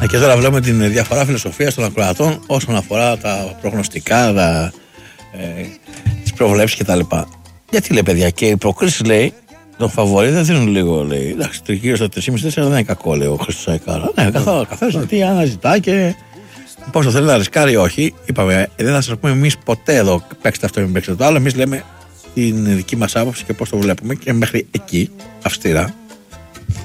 Και τώρα βλέπουμε την διαφορά φιλοσοφίας των ακροατών όσον αφορά τα προγνωστικά, τις προβλέψεις κτλ. Γιατί λέει, παιδιά, και οι προκρίσεις λέει, τον φαβορί δεν δίνουν λίγο, λέει. Εντάξει, το γύρω στα 3,5-4 δεν είναι κακό, λέει ο Χρήστος Αϊκάρα. Ναι, καθώς γιατί αναζητά και πόσο θέλει να ρισκάρει, όχι. Είπαμε, δεν θα σας πούμε εμείς ποτέ εδώ παίξτε αυτό ή μην παίξτε το άλλο. Εμείς λέμε την δική μας άποψη και πώς το βλέπουμε και μέχρι εκεί, αυστηρά.